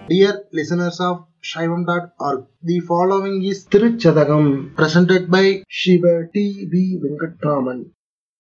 Dear listeners of Shaivam.org, the following is Tiruchadagam, presented by Shiva T.V. Venkatraman.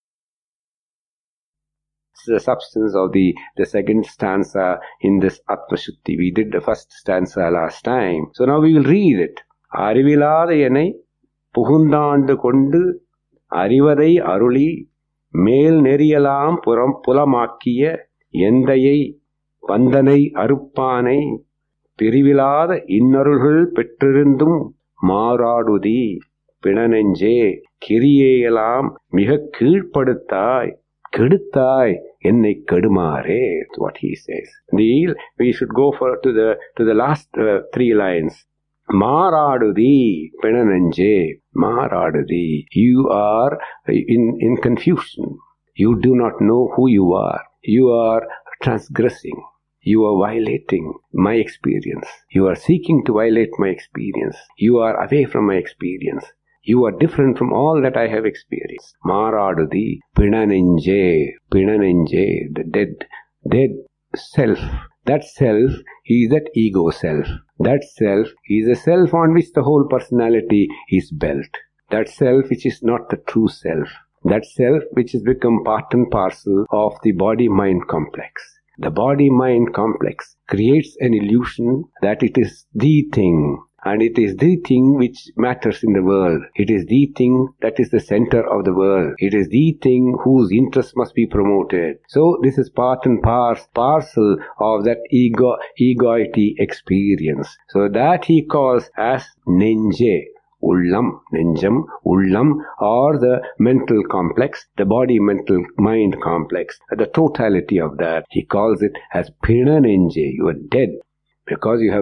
The substance of the second stanza in this Atmashuddhi. We did the first stanza last time. So now we will read it. Arivilada enai pugundandu kondu arivadai aruli மேல் நெறியலாம் புலமாக்கிய எந்தையை வந்தனை அறுப்பானை பிரிவிலாத இன்னருள்கள் பெற்றிருந்தும் மாறாடுதி பிணநெஞ்சே கிரியையெல்லாம் மிக கீழ்ப்படுத்தாய் கெடுத்தாய் என்னை கெடுமாறே. What he says. We should go to the last three lines. Maradudi penananje. Maradudi. You are in confusion. You do not know who you are. You are transgressing. You are violating my experience. You are seeking to violate my experience. You are away from my experience. You are different from all that I have experienced. Maradudi pinanenge. Pinanenge. The dead self. That self is that ego self. That self is a self on which the whole personality is built. That self which is not the true self. That self which has become part and parcel of the body-mind complex. The body-mind complex creates an illusion that it is the thing. And it is the thing which matters in the world. It is the thing that is the center of the world. It is the thing whose interest must be promoted. So this is part and parcel of that egoity experience. So that he calls as Nenje. Ullam, Nenjam, Ullam, or the mental complex, the body-mental-mind complex, the totality of that. He calls it as Pinanenge. You are dead. Because you have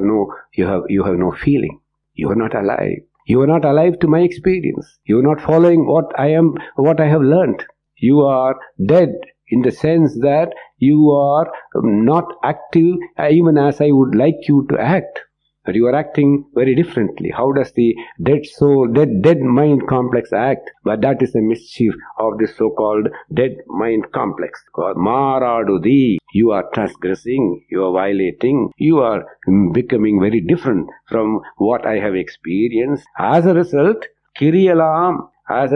no feeling. You are not alive. You are not alive to my experience. You are not following what I have learnt. You are dead in the sense that you are not active even as I would like you to act. But you are acting very differently. How does the dead mind complex act? But that is the mischief of this so-called dead mind complex. Maradudi. You are transgressing. You are violating. You are becoming very different from what I have experienced. As a result, Kiri elam.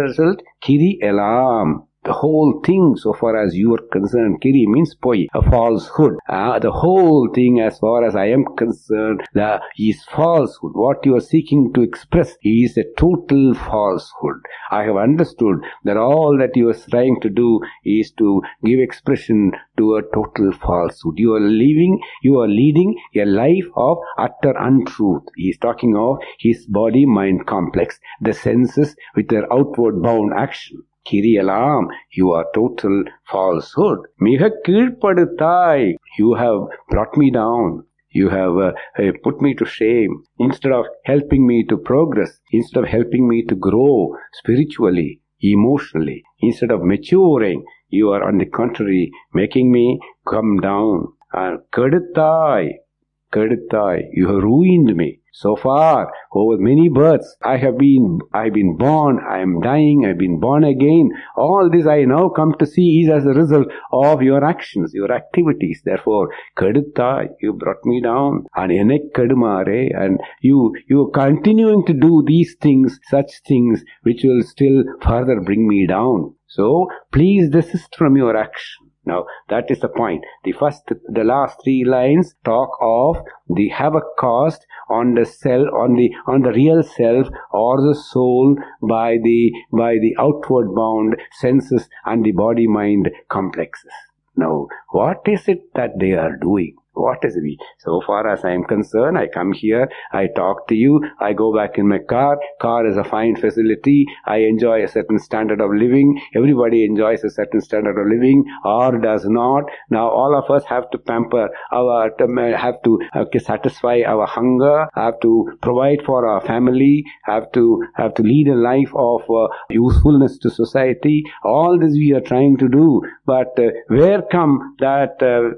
The whole thing, so far as you are concerned, Kiri means poi, a falsehood. The whole thing, as far as I am concerned, is falsehood. What you are seeking to express is a total falsehood. I have understood that all that you are trying to do is to give expression to a total falsehood. You are leading a life of utter untruth. He is talking of his body-mind complex, the senses with their outward bound action. Kiriyalam, you are total falsehood. Miga keelpaduttai, you have brought me down. You have put me to shame. Instead of helping me to progress, instead of helping me to grow spiritually, emotionally, instead of maturing, you are on the contrary making me come down. Keduttai, you have ruined me. So far, over many births, I've been born, I am dying, I've been born again. All this I now come to see is as a result of your actions, your activities. Therefore, Kedutta, you brought me down. And Enek Kedumare, and you are continuing to do these things, such things, which will still further bring me down. So, please desist from your action. Now, that is the point. The last three lines talk of the havoc caused on the real self or the soul by the outward bound senses and the body-mind complexes. Now, what is it that they are doing? What is it? So far as I am concerned, I come here, I talk to you, I go back in my car. Car is a fine facility. I enjoy a certain standard of living. Everybody enjoys a certain standard of living or does not. Now all of us have to pamper have to satisfy our hunger, have to provide for our family, have to lead a life of usefulness to society. All this we are trying to do. But where come that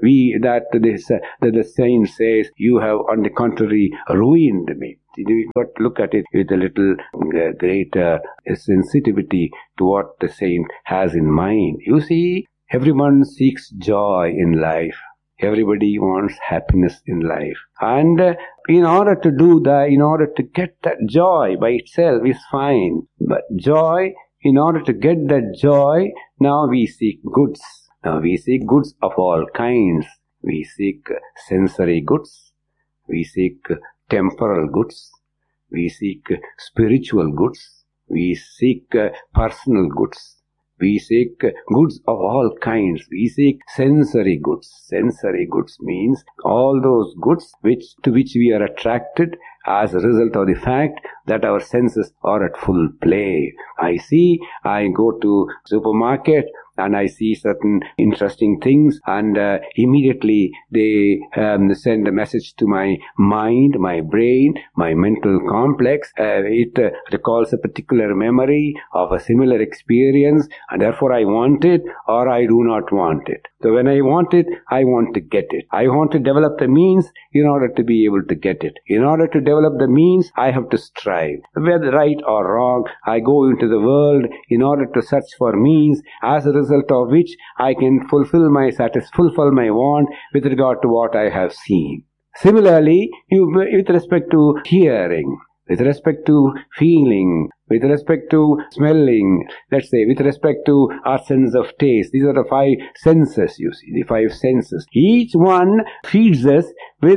the saint says, you have on the contrary ruined me. We've got to look at it with a little greater sensitivity to what the saint has in mind. You see, everyone seeks joy in life. Everybody wants happiness in life. And in order to do that, in order to get that joy by itself is fine. But joy, in order to get that joy, now we seek goods. Now we seek goods of all kinds. We seek sensory goods. We seek temporal goods. We seek spiritual goods. We seek personal goods. We seek goods of all kinds. We seek sensory goods. Sensory goods means all those goods to which we are attracted as a result of the fact that our senses are at full play. I go to supermarket and I see certain interesting things, and immediately they send a message to my mind, my brain, my mental complex. It recalls a particular memory of a similar experience, and therefore I want it or I do not want it. So when I want it, I want to get it. I want to develop the means in order to be able to get it. In order to develop the means, I have to strive. Whether right or wrong, I go into the world in order to search for means, as a result of which I can fulfill my want with regard to what I have seen. Similarly, with respect to hearing, with respect to feeling, with respect to smelling, let's say, with respect to our sense of taste. These are the 5 senses, you see, the 5 senses. Each one feeds us with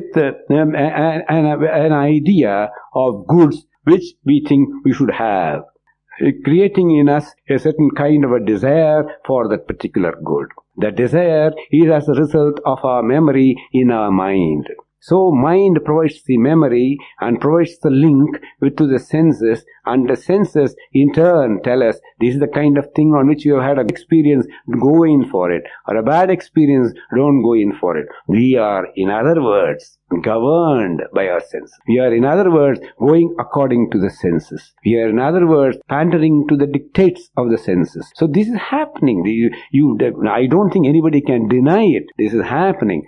an idea of goods which we think we should have, creating in us a certain kind of a desire for that particular good. The desire is as a result of our memory in our mind. So mind provides the memory and provides the link to the senses, and the senses in turn tell us this is the kind of thing on which you have had an experience, go in for it, or a bad experience, don't go in for it. We are, in other words, governed by our senses. We are, in other words, going according to the senses. We are, in other words, pandering to the dictates of the senses. So this is happening. I don't think anybody can deny it. This is happening.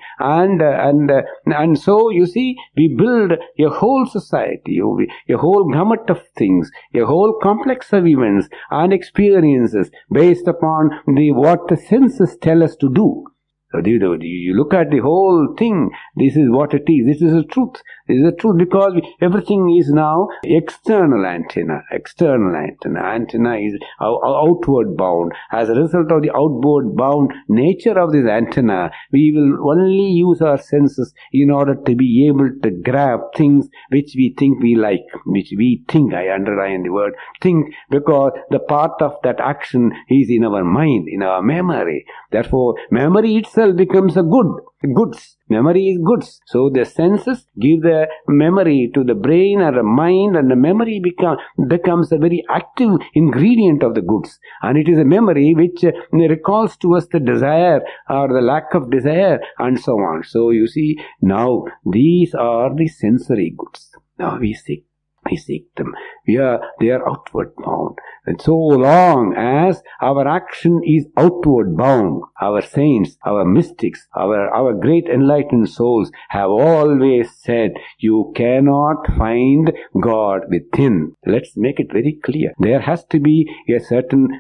And so, you see, we build a whole society, a whole gamut of things, a whole complex of events and experiences based upon what the senses tell us to do. So you look at the whole thing, this is what it is. This is the truth. This is the truth because everything is now external antenna. External antenna. Antenna is outward bound. As a result of the outward bound nature of this antenna, we will only use our senses in order to be able to grab things which we think we like, which we think, I underline the word think, because the part of that action is in our mind, in our memory. Therefore, memory itself becomes a goods. Memory is goods. So the senses give the memory to the brain or the mind, and the memory becomes a very active ingredient of the goods. And it is a memory which recalls to us the desire or the lack of desire and so on. So you see, now these are the sensory goods. Now we seek them. They are outward bound. And so long as our action is outward bound, our saints, our mystics, our great enlightened souls have always said, you cannot find God within. Let's make it very clear. There has to be a certain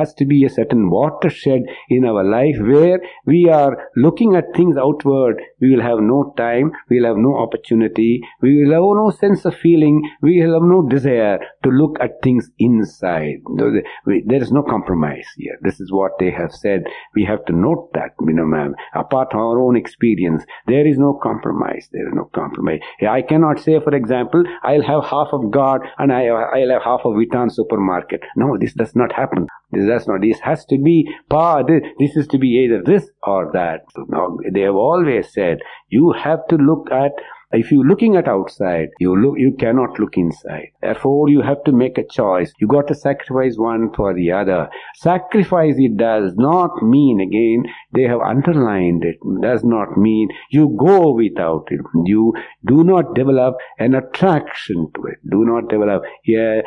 watershed in our life where we are looking at things outward. We will have no time, we will have no opportunity, we will have no sense of feeling, we will have no desire to look at things inside. There is no compromise here. This is what they have said. We have to note that, ma'am. Apart from our own experience, there is no compromise. There is no compromise. I cannot say, for example, I'll have half of God and I'll have half of Vitan supermarket. No, this does not happen. This has to be this is to be either this or that. Now, they have always said, you have to look at, if you're looking at outside, you cannot look inside. Therefore, you have to make a choice. You got to sacrifice one for the other. Sacrifice, it does not mean, again, they have underlined it, does not mean you go without it. You do not develop an attraction to it. Do not develop, you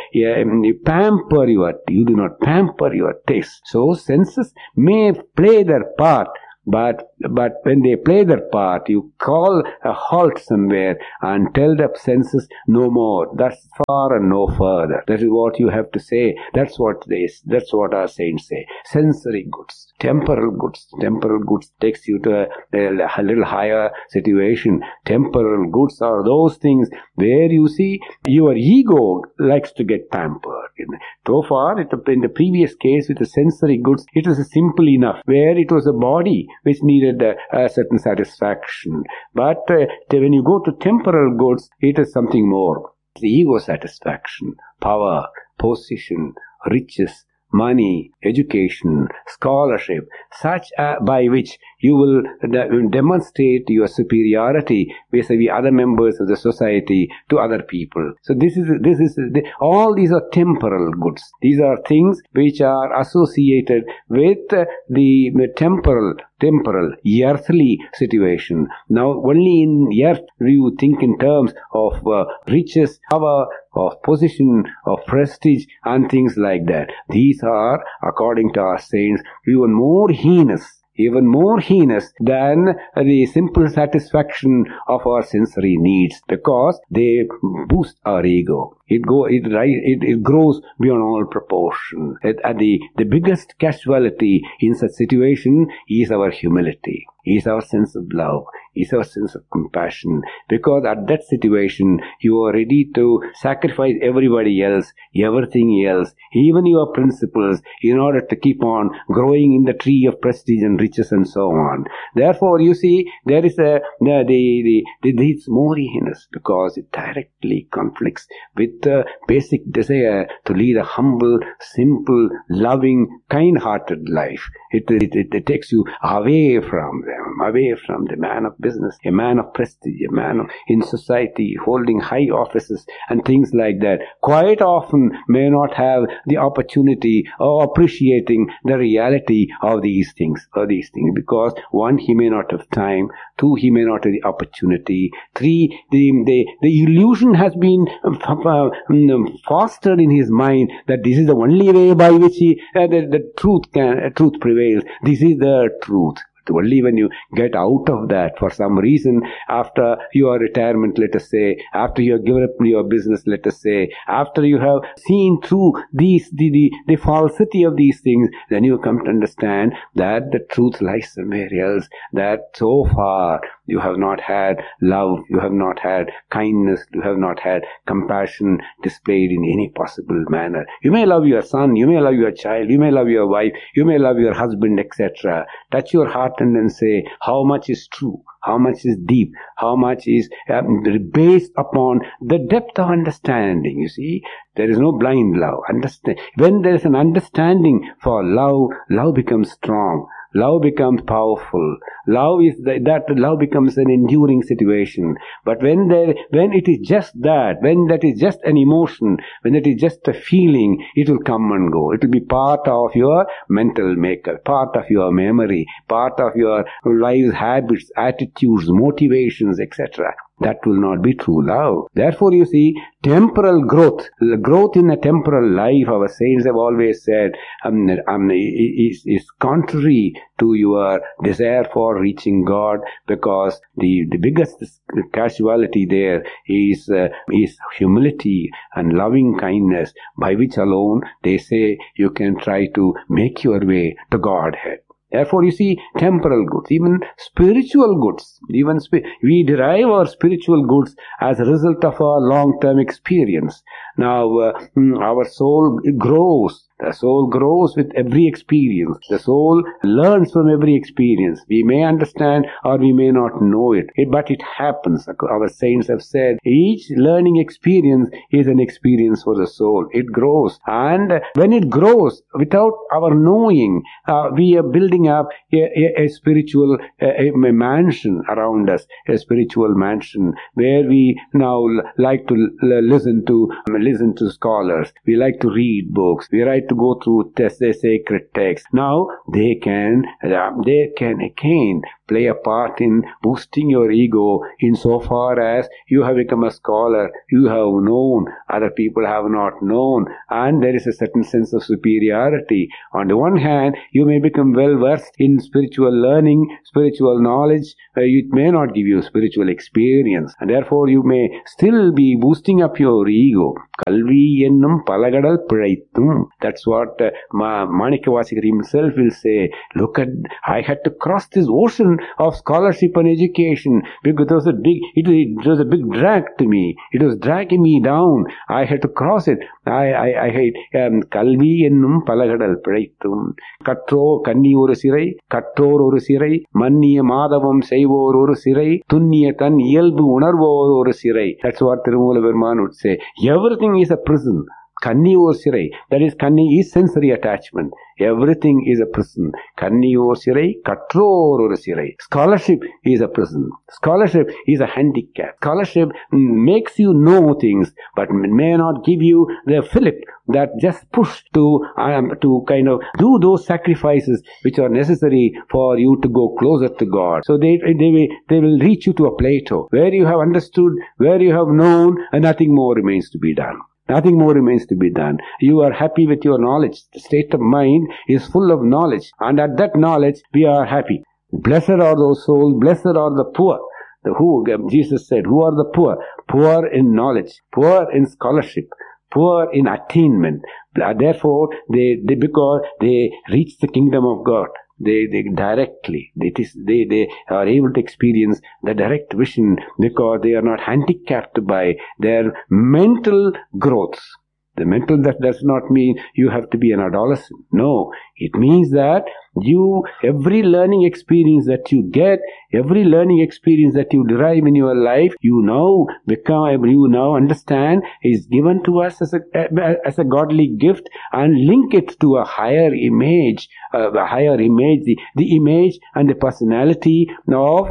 do not pamper your taste. So, senses may play their part, but when they play their part, you call a halt somewhere and tell the senses no more. That's far and no further. That is what you have to say. That's what our saints say. Sensory goods, temporal goods. Temporal goods takes you to a little higher situation. Temporal goods are those things where you see your ego likes to get pampered. So far, in the previous case with the sensory goods, it was simple enough, where it was a body which needed a certain satisfaction. But when you go to temporal goods, it is something more. The ego satisfaction, power, position, riches, money, education, scholarship, such by which you will demonstrate your superiority vis-a-vis other members of the society to other people. So all these are temporal goods. These are things which are associated with the temporal, earthly situation. Now, only in earth do you think in terms of riches, power, of position, of prestige, and things like that. These are, according to our saints, even more heinous than the simple satisfaction of our sensory needs, because they boost our ego. It grows beyond all proportion. The biggest casualty in such situation is our humility, is our sense of love, is our sense of compassion, because at that situation you are ready to sacrifice everybody else, everything else, even your principles, in order to keep on growing in the tree of prestige and riches and so on. Therefore, you see, there is it's more heinous, because it directly conflicts with the basic desire to lead a humble, simple, loving, kind-hearted life. It takes you away from the man of business, a man of prestige, a man in society holding high offices and things like that. Quite often may not have the opportunity of appreciating the reality of these things, because one, he may not have time; two, he may not have the opportunity; three, the illusion has been fostered in his mind that this is the only way by which the truth prevails. This is the truth. Only when you get out of that for some reason, after your retirement, let us say, after you have given up your business, let us say, after you have seen through the falsity of these things, then you come to understand that the truth lies somewhere else, that so far you have not had love, you have not had kindness, you have not had compassion displayed in any possible manner. You may love your son, you may love your child, you may love your wife, you may love your husband, etc. Touch your heart and then say, how much is true, how much is deep, how much is based upon the depth of understanding. You see, there is no blind love. When there is an understanding for love, love becomes strong. Love becomes powerful. Love becomes an enduring situation. But when it is just that, when that is just an emotion, when that is just a feeling, it will come and go. It will be part of your mental makeup, part of your memory, part of your life's habits, attitudes, motivations, etc. That will not be true love. Therefore, you see, temporal growth in a temporal life, our saints have always said, is contrary to your desire for reaching God, because the biggest casualty there is humility and loving kindness, by which alone they say you can try to make your way to Godhead. Therefore, you see, temporal goods, even spiritual goods, we derive our spiritual goods as a result of our long-term experience. Now, our soul grows. The soul grows with every experience. The soul learns from every experience. We may understand or we may not know it, but it happens. Our saints have said, each learning experience is an experience for the soul. It grows. And when it grows, without our knowing, we are building up a spiritual mansion around us, a spiritual mansion, where we now like to listen to scholars. We like to read books. We like to go through the sacred texts. Now they can again play a part in boosting your ego insofar as you have become a scholar, you have known, other people have not known, and there is a certain sense of superiority. On the one hand, you may become well versed in spiritual learning, spiritual knowledge. It may not give you spiritual experience, and therefore you may still be boosting up your ego. Kalvi ennum palagadal piraithum. That's what Manikavasigar himself will say. Look at, I had to cross this ocean of scholarship and education because it was a big drag to me. It was dragging me down. I had to cross it. I hate Kalvi ennum palagadal piraithum. Katro kanni oru sirai, kattor oru sirai, manniya madhavam seivor oru sirai, tunniya tan iyalbu unarvor oru sirai. That's what Tirumala Verman would say. Everything is a prison. Kanni or sirai. That is, kanni is sensory attachment. Everything is a prison. Kanni or sirai, katror or sirai. Scholarship is a prison. Scholarship is a handicap. Scholarship makes you know things, but may not give you the fillip that just push to kind of do those sacrifices which are necessary for you to go closer to God. So they will reach you to a plateau where you have understood, where you have known, and nothing more remains to be done. Nothing more remains to be done. You are happy with your knowledge. The state of mind is full of knowledge, and at that knowledge we are happy. Blessed are those souls, blessed are the poor. Jesus said, who are the poor? Poor in knowledge, poor in scholarship, poor in attainment. Therefore, because they reach the kingdom of God. They directly, they are able to experience the direct vision because they are not handicapped by their mental growths. The mental, that does not mean you have to be an adolescent. No, it means that every learning experience that you get, every learning experience that you derive in your life, you now understand is given to us as a godly gift, and link it to a higher image, the image and the personality of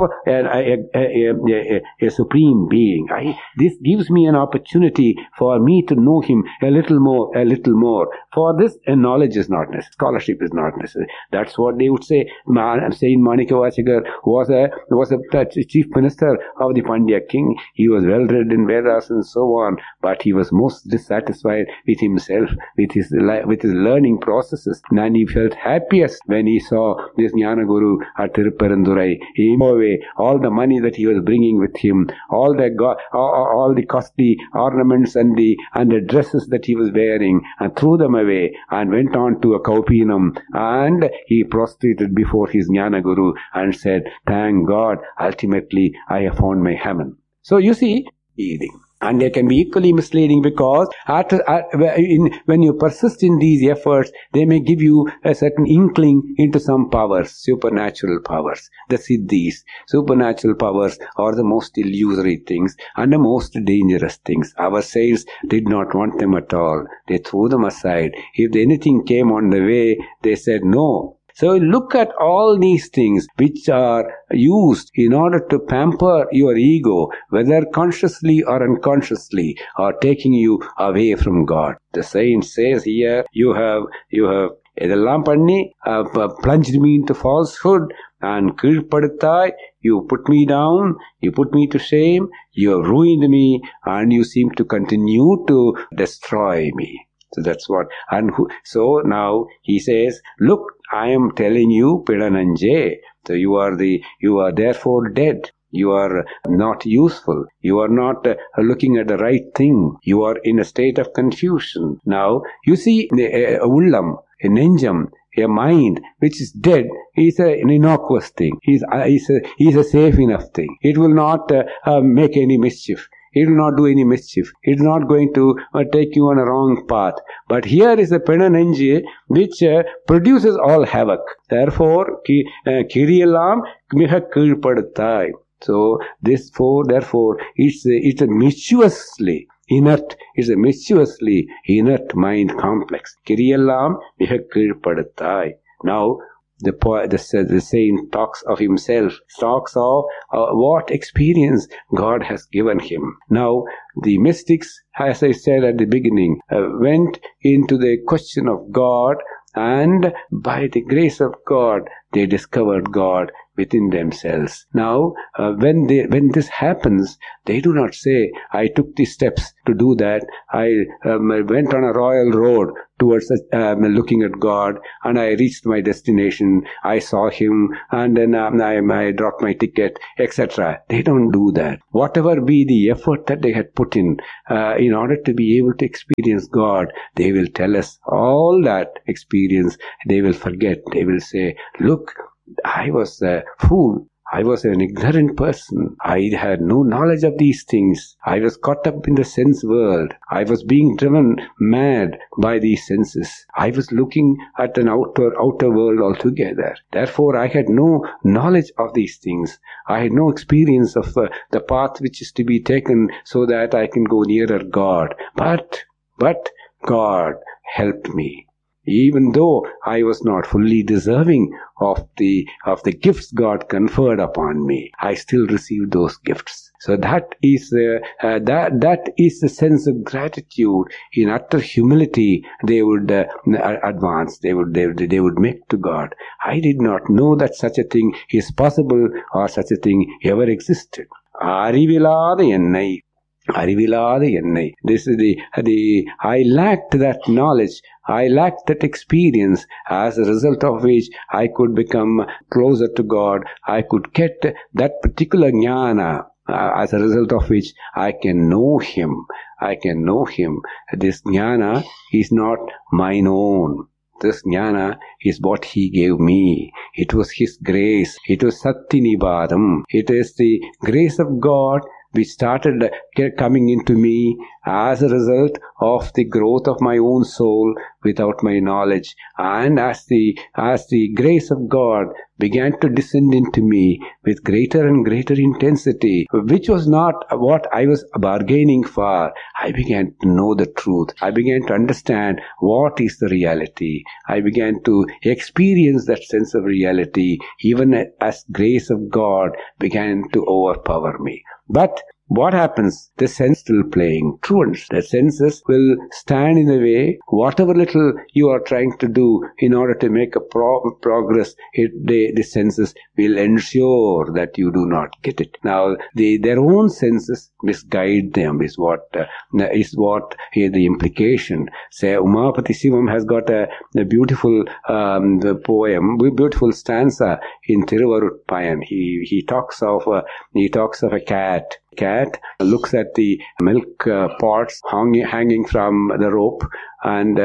a supreme being. This gives me an opportunity for me to know him a little more. For this, knowledge is not necessary. Scholarship is not necessary. That's what they would say. Saint Manikavasigar was a chief minister of the Pandya king. He was well read in Vedas and so on, but he was most dissatisfied with himself, with his learning processes. And he felt happiest when he saw this Jnana Guru at Tirupparandurai. He gave away all the money that he was bringing with him, all the costly ornaments and the dresses that he was wearing, and threw them away and went on to a Kaupinam, and he prostrated before his Jnana Guru and said, thank God, ultimately I have found my heaven. So you see, and they can be equally misleading because when you persist in these efforts, they may give you a certain inkling into some powers, supernatural powers, the siddhis. Supernatural powers are the most illusory things and the most dangerous things. Our saints did not want them at all. They threw them aside. If anything came on the way, they said no. So look at all these things which are used in order to pamper your ego, whether consciously or unconsciously, are taking you away from God. The saint says here, you have idallam panni, plunged me into falsehood and kilpaduttai, you put me down, you put me to shame, you have ruined me, and you seem to continue to destroy me. So that's what, so now he says, look, I am telling you, Pidananje, so you are therefore dead. You are not useful. You are not looking at the right thing. You are in a state of confusion. Now, you see, a ullam, a nenjam, a mind which is dead is an innocuous thing. Is a safe enough thing. It will not make any mischief. It will not do any mischief. It is not going to take you on a wrong path. But here is a Penanenji which produces all havoc. Therefore, Kiriyallam miha kilpaduttai. So, therefore, it's a mischieviously inert mind complex. Kiriyallam miha kilpaduttai. Now, the saint talks of himself, talks of what experience God has given him. Now, the mystics, as I said at the beginning, went into the question of God, and by the grace of God, they discovered God within themselves. Now, when this happens, they do not say, I took the steps to do that. I went on a royal road towards looking at God, and I reached my destination. I saw Him, and then I dropped my ticket, etc. They don't do that. Whatever be the effort that they had put in order to be able to experience God, they will tell us all that experience. They will forget. They will say, look, I was a fool. I was an ignorant person. I had no knowledge of these things. I was caught up in the sense world. I was being driven mad by these senses. I was looking at an outer world altogether. Therefore, I had no knowledge of these things. I had no experience of the path which is to be taken so that I can go nearer God. But God helped me. Even though I was not fully deserving of the gifts God conferred upon me, I still received those gifts. So that is the sense of gratitude. In utter humility, they would advance. They would make to God. I did not know that such a thing is possible or such a thing ever existed. Arivilada ennai. This is I lacked that knowledge. I lacked that experience, as a result of which I could become closer to God. I could get that particular jnana, as a result of which I can know Him. This jnana is not mine own. This jnana is what He gave me. It was His grace. It was Sattinibadam. It is the grace of God which started coming into me as a result of the growth of my own soul without my knowledge. And as the grace of God began to descend into me with greater and greater intensity, which was not what I was bargaining for, I began to know the truth. I began to understand what is the reality. I began to experience that sense of reality, even as grace of God began to overpower me. But what happens? The sense still playing truants. The senses will stand in the way. Whatever little you are trying to do in order to make a progress, the senses will ensure that you do not get it. Now, their own senses misguide them is what here the implication. Say, Umapati Sivam has got a beautiful poem, beautiful stanza in Thiruvarutpayan. He talks of a cat. Cat looks at the milk pots hanging from the rope and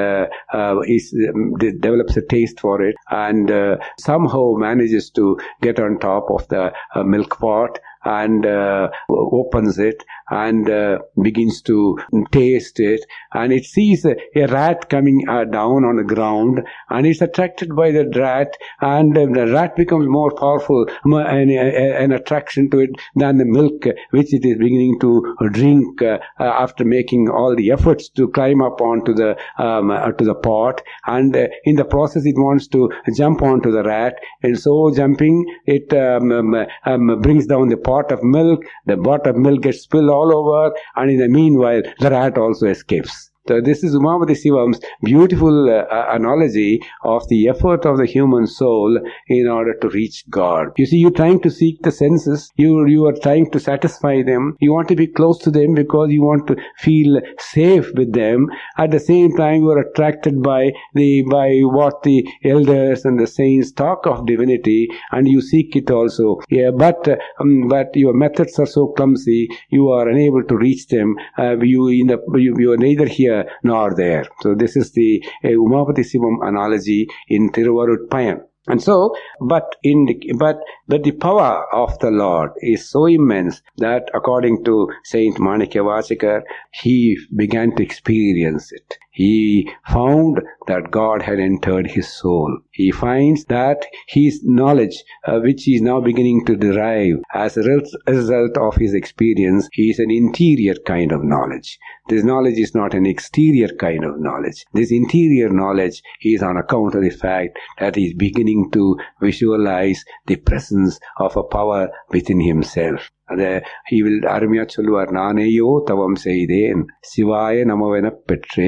develops a taste for it, and somehow manages to get on top of the milk pot and opens it and begins to taste it, and it sees a rat coming down on the ground, and it's attracted by the rat, and the rat becomes more powerful, an attraction to it than the milk which it is beginning to drink after making all the efforts to climb up onto the pot, and in the process it wants to jump onto the rat, and so jumping it brings down the pot of milk. The pot of milk gets spilled all over, and in the meanwhile the rat also escapes. So this is Umapati Sivam's beautiful analogy of the effort of the human soul in order to reach God. You see, you're trying to seek the senses. You are trying to satisfy them. You want to be close to them because you want to feel safe with them. At the same time, you are attracted by what the elders and the saints talk of divinity, and you seek it also. Yeah, but your methods are so clumsy. You are unable to reach them. You are neither here nor there. So this is the Umapati Sivam analogy in Thiruvarutpayan. And so, but the power of the Lord is so immense that, according to Saint Manikyavachakar, he began to experience it. He found that God had entered his soul. He finds that his knowledge, which he is now beginning to derive as a result of his experience, is an interior kind of knowledge. This knowledge is not an exterior kind of knowledge. This interior knowledge is on account of the fact that he is beginning to visualize the presence of a power within himself. He will armya solluvar naneyo tavam seidhen sivaya namavena petreen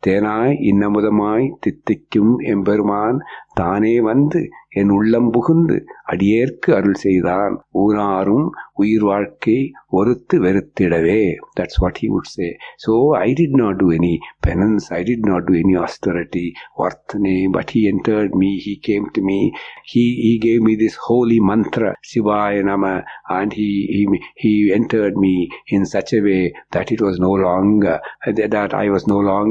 தேனாய் இன்னமுதமாய் தித்திக்கும் எம்பெருமான் தானே வந்து என் உள்ளம் புகுந்து அடியேற்கு அருள் செய்தான் ஊராரும் உயிர் வாழ்க்கை ஒருத்து வெறுத்திடவே. That's what he would say. So I did not do any penance, I did not do any austerity, varthane, but he entered me, he came to me, he gave me this holy mantra, Shivaya Nama, and he entered me in such a way that it was no longer, that I was no longer